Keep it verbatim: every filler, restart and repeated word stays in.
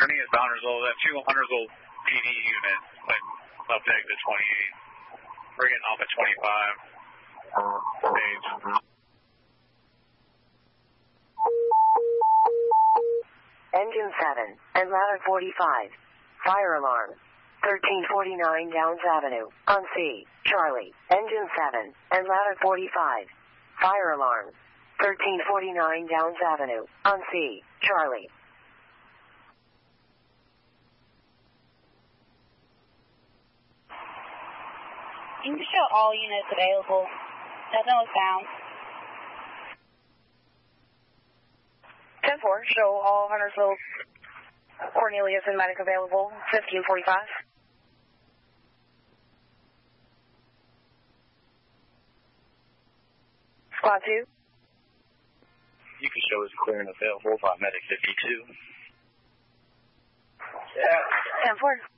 Cornelius to Huntersville. That two Huntersville P D unit went up to exit twenty-eight. We're getting off at twenty-five. Stage. Engine seven and ladder forty-five. Fire alarm. thirteen forty-nine Downs Avenue. On C. Charlie. Engine seven and ladder forty-five. Fire alarm. thirteen forty-nine Downs Avenue. On C. Charlie. You can show all units available. Nothing was found. ten four, show all Huntersville, Cornelius, and medic available. fifteen forty-five. Squad two. You can show us clear and available by medic fifty-two. ten four.